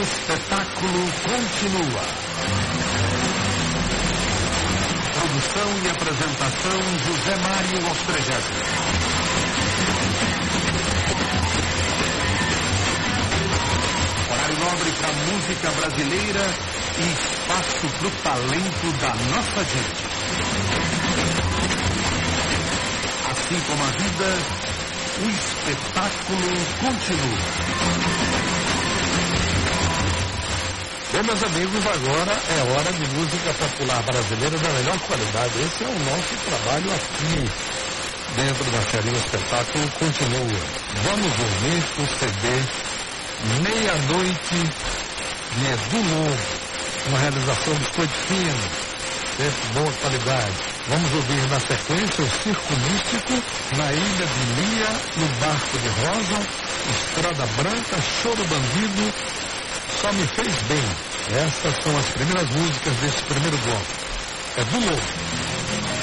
espetáculo continua. Produção e apresentação José Mário Ostregado. Horário nobre para música brasileira e espaço para o talento da nossa gente. Assim como a vida, o espetáculo continua. Bem, meus amigos, agora é hora de música popular brasileira da melhor qualidade. Esse é o nosso trabalho aqui, dentro da série O Espetáculo Continua. Vamos ouvir o CD Meia-Noite de Edu Lobo, uma realização de Coito Fino, de boa qualidade. Vamos ouvir na sequência o Circo Místico, Na Ilha de Lia, No Barco de Rosa, Estrada Branca, Choro Bandido, Só Me Fez Bem. Essas são as primeiras músicas desse primeiro bloco. É do Lobo.